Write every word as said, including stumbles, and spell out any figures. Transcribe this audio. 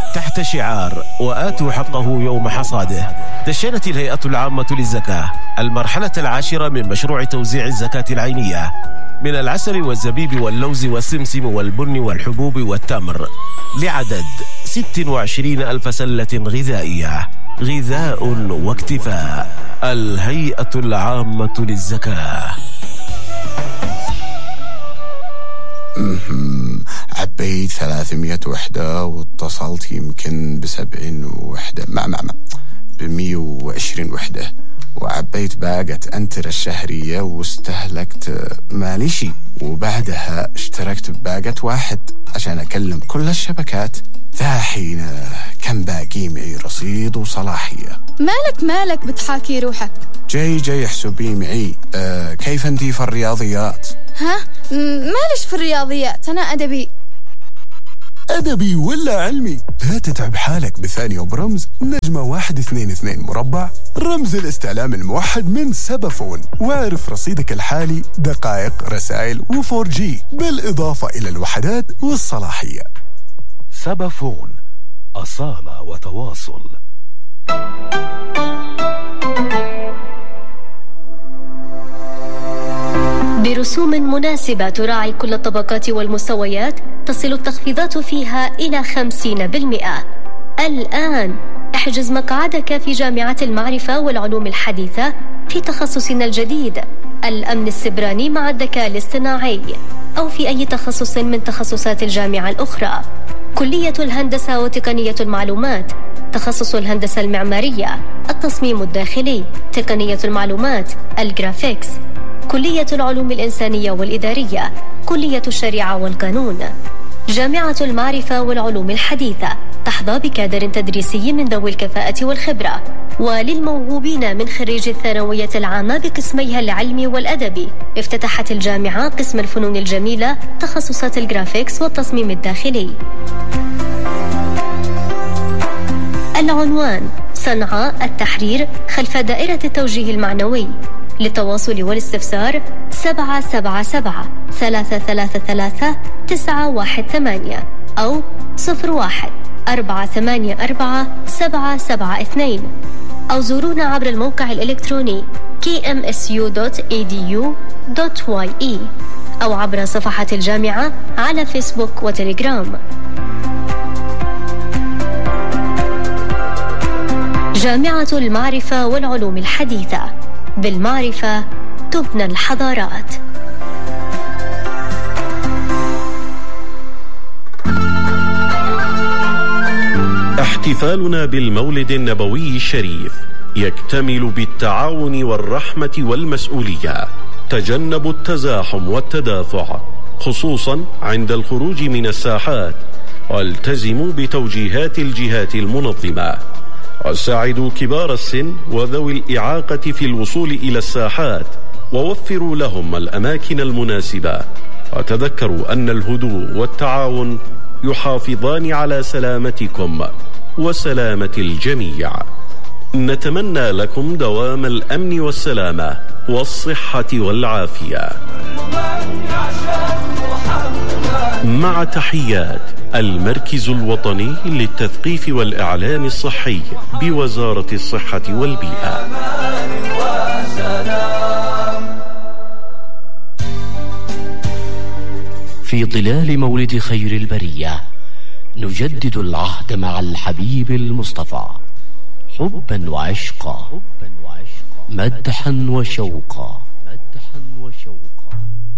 تحت شعار وآتوا حقه يوم حصاده، دشنت الهيئة العامة للزكاة المرحلة العاشرة من مشروع توزيع الزكاة العينية من العسل والزبيب واللوز والسمسم والبن والحبوب والتمر لعدد ستة وعشرين ألف سلة غذائية. غذاء واكتفاء، الهيئة العامة للزكاة. عبيت ثلاثمية وحدة واتصلت يمكن بسبعين وحدة مع مع مع بمية وعشرين وحدة، وعبيت باقة أنتر الشهرية واستهلكت ماليشي، وبعدها اشتركت بباقة واحد عشان أكلم كل الشبكات. ذا حين كان باقي معي رصيد وصلاحية. مالك مالك بتحاكي روحك؟ جاي جاي احسبي معي. أه كيف انتي في الرياضيات؟ ها مالش في الرياضيات، أنا أدبي. أدبي ولا علمي؟ لا تتعب حالك بثانية وبرمز نجمة واحد اثنين اثنين مربع رمز الاستعلام الموحد من سبافون، واعرف رصيدك الحالي دقائق رسائل وفور جي بالإضافة إلى الوحدات والصلاحية. سبافون، أصالة وتواصل. برسوم مناسبة تراعي كل الطبقات والمستويات، تصل التخفيضات فيها إلى خمسين بالمئة. الآن احجز مقعدك في جامعة المعرفة والعلوم الحديثة في تخصصنا الجديد الأمن السبراني مع الذكاء الاصطناعي، أو في أي تخصص من تخصصات الجامعة الأخرى. كلية الهندسة وتقنية المعلومات، تخصص الهندسة المعمارية، التصميم الداخلي، تقنية المعلومات، الجرافيكس. كلية العلوم الإنسانية والإدارية، كلية الشريعة والقانون. جامعة المعرفة والعلوم الحديثة تحظى بكادر تدريسي من ذوي الكفاءة والخبرة. وللموهوبين من خريج الثانوية العامة بقسميها العلمي والأدبي، افتتحت الجامعة قسم الفنون الجميلة تخصصات الجرافيكس والتصميم الداخلي. العنوان: صنعاء التحرير خلف دائرة التوجيه المعنوي. للتواصل والاستفسار سبعة سبعة سبعة ثلاثة ثلاثة ثلاثة تسعة واحد ثمانية أو صفر واحد أربعة ثمانية أربعة سبعة سبعة اثنين، أو زورونا عبر الموقع الإلكتروني كي إم إس يو دوت إي دي يو دوت واي إي أو عبر صفحة الجامعة على فيسبوك وتليجرام. جامعة المعرفة والعلوم الحديثة، بالمعرفة تبنى الحضارات. احتفالنا بالمولد النبوي الشريف يكتمل بالتعاون والرحمة والمسؤولية. تجنبوا التزاحم والتدافع، خصوصا عند الخروج من الساحات، والتزموا بتوجيهات الجهات المنظمة، وساعدوا كبار السن وذوي الإعاقة في الوصول إلى الساحات، ووفروا لهم الأماكن المناسبة. وتذكروا أن الهدوء والتعاون يحافظان على سلامتكم وسلامة الجميع. نتمنى لكم دوام الأمن والسلامة والصحة والعافية. مع تحيات المركز الوطني للتثقيف والإعلام الصحي بوزارة الصحة والبيئة. في ظلال مولد خير البرية نجدد العهد مع الحبيب المصطفى، حبا وعشقا، مدحا وشوقا.